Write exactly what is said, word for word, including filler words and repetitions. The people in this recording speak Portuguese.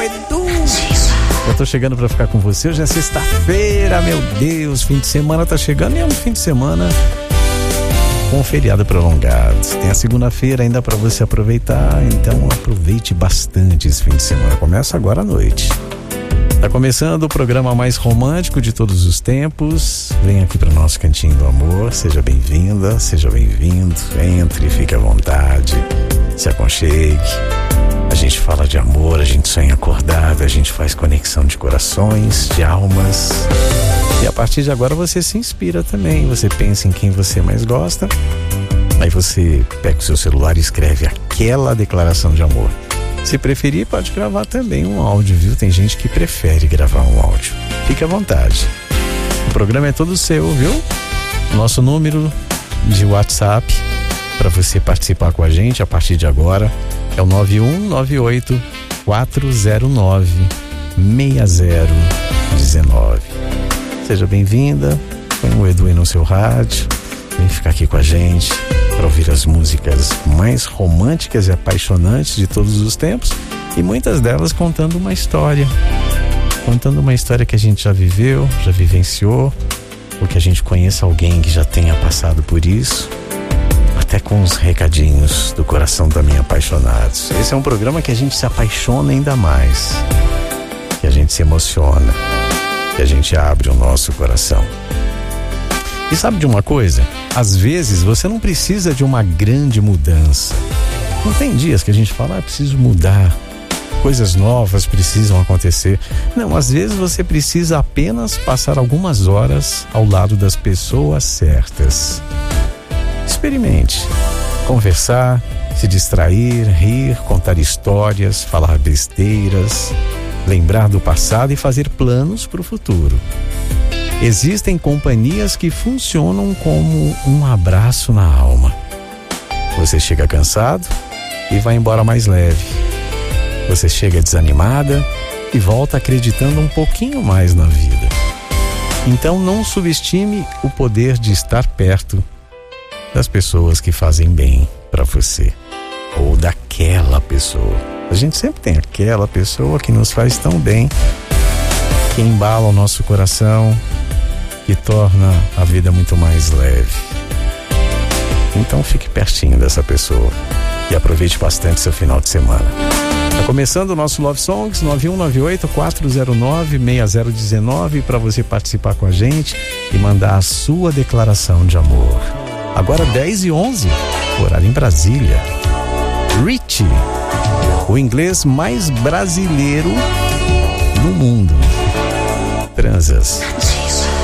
Eu tô chegando pra ficar com você. Hoje é sexta-feira, meu Deus. Fim de semana tá chegando e é um fim de semana com um feriado prolongado. Tem a segunda-feira ainda pra você aproveitar. Então aproveite bastante esse fim de semana. Começa agora à noite. Tá começando o programa mais romântico de todos os tempos. Vem aqui para o nosso Cantinho do Amor. Seja bem-vinda, seja bem-vindo. Entre, fique à vontade, se aconchegue. A gente fala de amor, a gente sonha acordado, a gente faz conexão de corações, de almas. E a partir de agora você se inspira também. Você pensa em quem você mais gosta. Aí você pega o seu celular e escreve aquela declaração de amor. Se preferir, pode gravar também um áudio, viu? Tem gente que prefere gravar um áudio. Fique à vontade. O programa é todo seu, viu? Nosso número de WhatsApp para você participar com a gente a partir de agora é o nove um nove oito quatro zero nove seis zero um nove. Seja bem-vinda. Põe o Edu aí no seu rádio. Vem ficar aqui com a gente para ouvir as músicas mais românticas e apaixonantes de todos os tempos, e muitas delas contando uma história, contando uma história que a gente já viveu, já vivenciou, ou que a gente conheça alguém que já tenha passado por isso, até com os recadinhos do coração também apaixonados. Esse é um programa que a gente se apaixona ainda mais, que a gente se emociona, que a gente abre o nosso coração. E sabe de uma coisa? Às vezes você não precisa de uma grande mudança. Não tem dias que a gente fala, ah, preciso mudar, coisas novas precisam acontecer. Não, às vezes você precisa apenas passar algumas horas ao lado das pessoas certas. Experimente. Conversar, se distrair, rir, contar histórias, falar besteiras, lembrar do passado e fazer planos para o futuro. Existem companhias que funcionam como um abraço na alma. Você chega cansado e vai embora mais leve. Você chega desanimada e volta acreditando um pouquinho mais na vida. Então não subestime o poder de estar perto das pessoas que fazem bem para você, ou daquela pessoa. A gente sempre tem aquela pessoa que nos faz tão bem, que embala o nosso coração, que torna a vida muito mais leve. Então fique pertinho dessa pessoa e aproveite bastante seu final de semana. Está começando o nosso Love Songs nove um nove oito quatro zero nove seis zero um nove para você participar com a gente e mandar a sua declaração de amor. Agora dez e onze, horário em Brasília. Richie, o inglês mais brasileiro do mundo. Transas.